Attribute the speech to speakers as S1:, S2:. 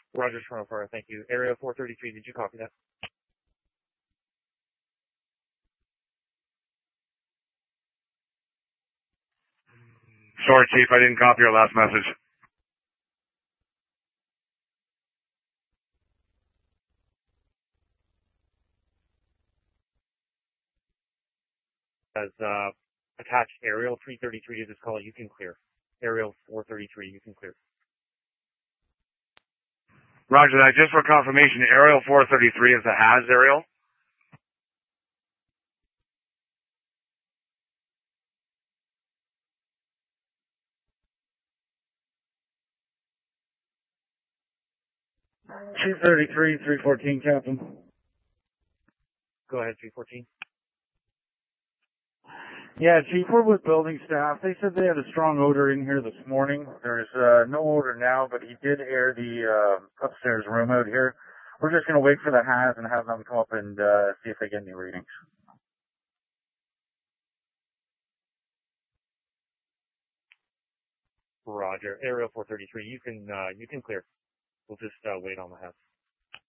S1: Roger, Toronto Fire, thank you. Area 433, did you copy that?
S2: Sorry, Chief, I didn't copy your last message.
S1: As attached aerial 333 to this call, you can clear. Aerial 433, you can clear.
S2: Roger that. Just for confirmation, aerial 433 is the HAZ aerial?
S3: Chief 33, 314, Captain.
S1: Go ahead, 314.
S3: Yeah, Chief, we're with building staff. They said they had a strong odor in here this morning. There's no odor now, but he did air the upstairs room out here. We're just going to wait for the HAZ and have them come up and see if they get any readings.
S1: Roger. Aerial 433, you can clear. We'll just wait on the HAZ.